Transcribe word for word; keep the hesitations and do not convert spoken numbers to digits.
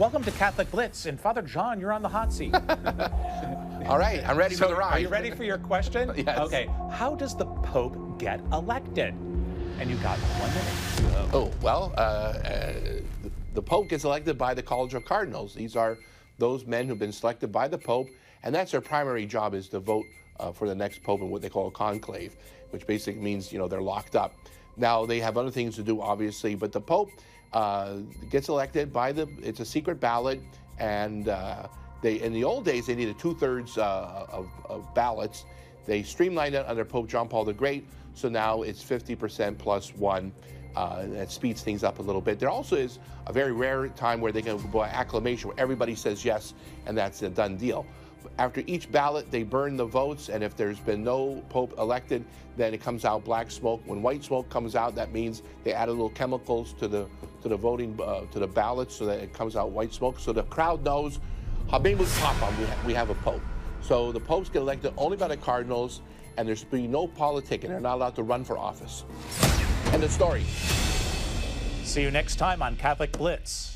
Welcome to Catholic Blitz, and Father John, you're on the hot seat. All right, I'm ready so for the ride. Are you ready for your question? Yes. Okay, how does the Pope get elected? And you got one minute. Oh, well, uh, uh, the, the Pope gets elected by the College of Cardinals. These are those men who've been selected by the Pope, and that's their primary job, is to vote uh, for the next Pope in what they call a conclave, which basically means, you know, they're locked up. Now, they have other things to do, obviously, but the Pope uh, gets elected by the, it's a secret ballot, and uh, they, in the old days, they needed two-thirds uh, of, of ballots. They streamlined it under Pope John Paul the Great, so now it's fifty percent plus one. Uh, that speeds things up a little bit. There also is a very rare time where they can go by acclamation, where everybody says yes, and that's a done deal. After each ballot, they burn the votes, and if there's been no Pope elected, then it comes out black smoke. When white smoke comes out, that means they add a little chemicals to the to the voting uh, to the ballots, so that it comes out white smoke. So the crowd knows, Habemus Papam, we, ha we have a Pope. So the popes get elected only by the cardinals, and there's be no politic, and they're not allowed to run for office. End of story. See you next time on Catholic Blitz.